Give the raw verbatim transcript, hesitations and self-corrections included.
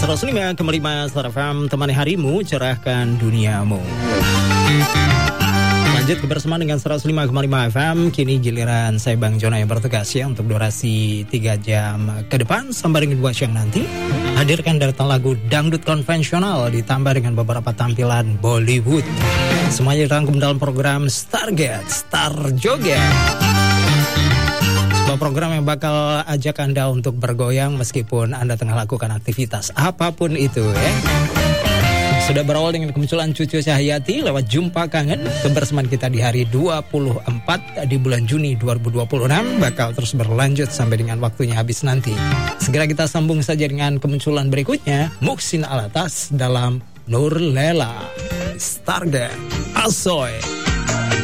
seratus lima koma lima Star F M, temani harimu, cerahkan duniamu. Lanjut kebersamaan dengan seratus lima koma lima F M. Kini giliran saya Bang Jona yang bertugas ya untuk durasi tiga jam ke depan sampai dengan dua siang nanti. Hadirkan deretan lagu dangdut konvensional ditambah dengan beberapa tampilan Bollywood. Semuanya dirangkum dalam program Starget, Star Joget. Sebuah program yang bakal ajak Anda untuk bergoyang meskipun Anda tengah lakukan aktivitas apapun itu ya. Sudah berawal dengan kemunculan Cucu Cahyati lewat Jumpa Kangen. Kebersamaan kita di hari dua puluh empat di bulan Juni dua ribu dua puluh enam bakal terus berlanjut sampai dengan waktunya habis nanti. Segera kita sambung saja dengan kemunculan berikutnya, Muhsin Alatas dalam Nur Lela, Starget, Asoy.